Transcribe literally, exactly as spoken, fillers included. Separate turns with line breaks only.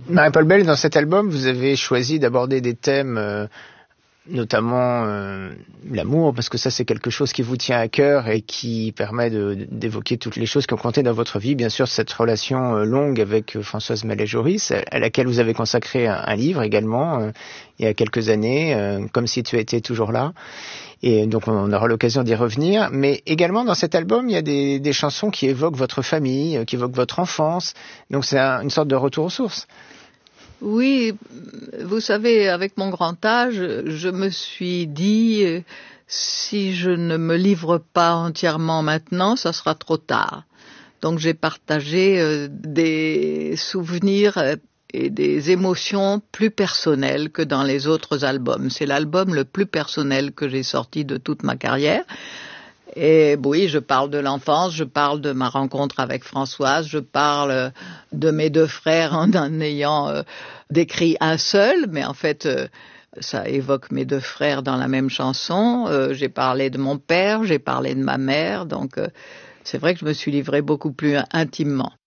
Marie-Paule Bell, dans cet album, vous avez choisi d'aborder des thèmes, euh, notamment euh, l'amour, parce que ça c'est quelque chose qui vous tient à cœur et qui permet de, d'évoquer toutes les choses qui ont compté dans votre vie. Bien sûr, cette relation euh, longue avec euh, Françoise Mallet-Joris, à, à laquelle vous avez consacré un, un livre également, euh, il y a quelques années, euh, Comme si tu étais toujours là. Et donc on aura l'occasion d'y revenir. Mais également dans cet album, il y a des, des chansons qui évoquent votre famille, qui évoquent votre enfance. Donc c'est un, une sorte de retour aux sources.
Oui, vous savez, avec mon grand âge, je me suis dit, si je ne me livre pas entièrement maintenant, ça sera trop tard. Donc j'ai partagé des souvenirs et des émotions plus personnelles que dans les autres albums. C'est l'album le plus personnel que j'ai sorti de toute ma carrière. Et oui, je parle de l'enfance, je parle de ma rencontre avec Françoise, je parle de mes deux frères en en ayant euh, décrit un seul, mais en fait, euh, ça évoque mes deux frères dans la même chanson. Euh, j'ai parlé de mon père, j'ai parlé de ma mère, donc euh, c'est vrai que je me suis livrée beaucoup plus intimement.